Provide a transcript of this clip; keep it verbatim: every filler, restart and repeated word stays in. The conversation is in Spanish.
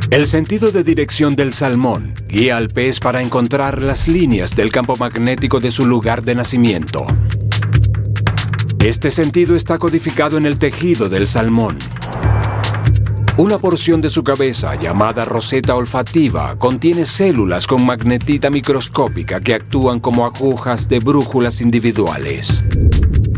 El sentido de dirección del salmón guía al pez para encontrar las líneas del campo magnético de su lugar de nacimiento. Este sentido está codificado en el tejido del salmón. Una porción de su cabeza, llamada roseta olfativa, contiene células con magnetita microscópica que actúan como agujas de brújulas individuales.